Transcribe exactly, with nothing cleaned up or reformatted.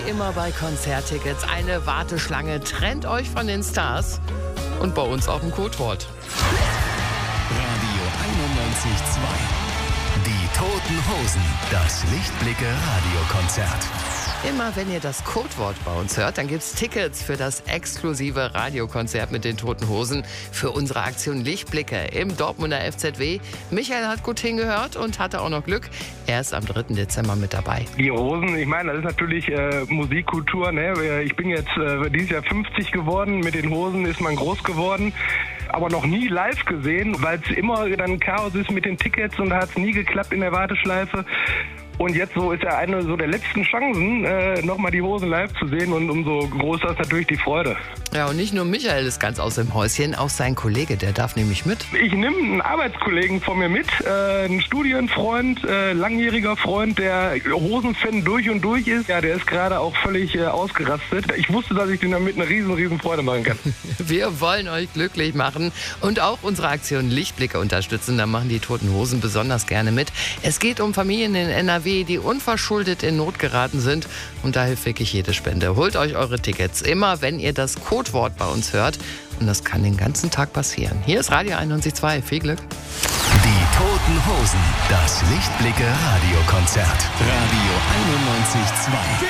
immer bei Konzerttickets. Eine Warteschlange trennt euch von den Stars und bei uns auch ein Codewort. Radio einundneunzig Komma zwei. Die Toten Hosen. Das Lichtblicke-Radiokonzert. Immer wenn ihr das Codewort bei uns hört, dann gibt's Tickets für das exklusive Radiokonzert mit den Toten Hosen für unsere Aktion Lichtblicke im Dortmunder F Z W. Michael hat gut hingehört und hatte auch noch Glück. Er ist am dritten Dezember mit dabei. Die Hosen, ich meine, das ist natürlich äh, Musikkultur. Ne? Ich bin jetzt äh, dieses Jahr fünfzig geworden. Mit den Hosen ist man groß geworden. Aber noch nie live gesehen, weil es immer dann Chaos ist mit den Tickets und da hat es nie geklappt in der Warteschleife. Und jetzt so ist ja eine so der letzten Chancen, äh, nochmal die Hosen live zu sehen und umso größer ist natürlich die Freude. Ja, und nicht nur Michael ist ganz aus dem Häuschen, auch sein Kollege, der darf nämlich mit. Ich nehme einen Arbeitskollegen von mir mit, äh, einen Studienfreund, äh, langjähriger Freund, der Hosenfan durch und durch ist. Ja, der ist gerade auch völlig äh, ausgerastet. Ich wusste, dass ich den damit eine riesen, riesen Freude machen kann. Wir wollen euch glücklich machen und auch unsere Aktion Lichtblicke unterstützen. Da machen die Toten Hosen besonders gerne mit. Es geht um Familien in N R W, die unverschuldet in Not geraten sind. Und da hilft wirklich jede Spende. Holt euch eure Tickets immer, wenn ihr das Codewort bei uns hört. Und das kann den ganzen Tag passieren. Hier ist Radio einundneunzig Komma zwei. Viel Glück. Die Toten Hosen. Das Lichtblicke-Radiokonzert. Radio einundneunzig Komma zwei.